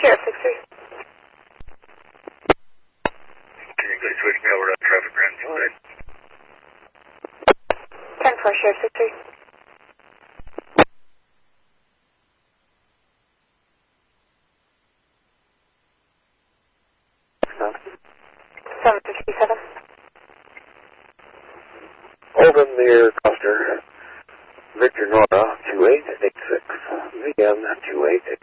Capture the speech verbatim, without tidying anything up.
Sheriff six three. Can you please switch me over to traffic ground unit? ten four, Sheriff six three. seven three seven. Open the air cluster. Victor Nora two eight eight six. V M two eight eight